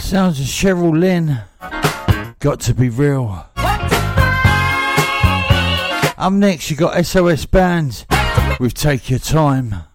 Sounds of Cheryl Lynn. Got to be real. Up next, you got SOS Bands with Take Your Time.